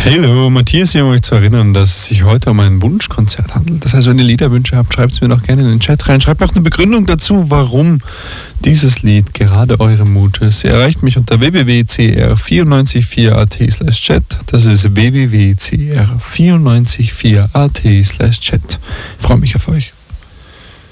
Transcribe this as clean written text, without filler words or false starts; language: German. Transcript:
Hallo, Matthias hier, um euch zu erinnern, dass es sich heute um ein Wunschkonzert handelt. Das heißt, wenn ihr Liederwünsche habt, schreibt es mir doch gerne in den Chat rein. Schreibt mir auch eine Begründung dazu, warum dieses Lied gerade eure Mut ist. Ihr erreicht mich unter www.cr944.at/chat. Das ist www.cr944.at/chat. Ich freue mich auf euch.